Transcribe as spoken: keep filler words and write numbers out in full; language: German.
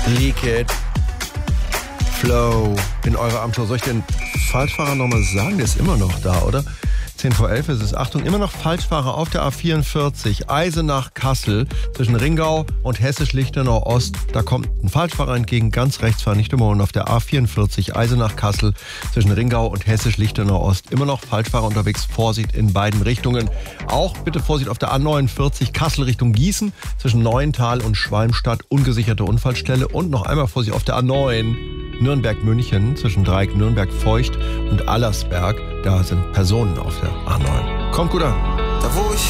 Leak It, Flow in eurer Abendshow. Soll ich den Falschfahrer nochmal sagen? Der ist immer noch da, oder? zehn vor elf ist es. Achtung, immer noch Falschfahrer auf der A vierundvierzig, Eisenach-Kassel, zwischen Ringau und Hessisch-Lichtenau Ost. Da kommt ein Falschfahrer entgegen, ganz rechts fahren, nicht immer. Und auf der A vierundvierzig, Eisenach-Kassel, zwischen Ringau und Hessisch-Lichtenau Ost. Immer noch Falschfahrer unterwegs, Vorsicht in beiden Richtungen. Auch bitte Vorsicht auf der A neunundvierzig, Kassel Richtung Gießen, zwischen Neuental und Schwalmstadt, ungesicherte Unfallstelle. Und noch einmal Vorsicht auf der A neun, Nürnberg-München, zwischen Dreieck Nürnberg-Feucht und Allersberg. Da sind Personen auf der A neun. Kommt gut an. Da wo ich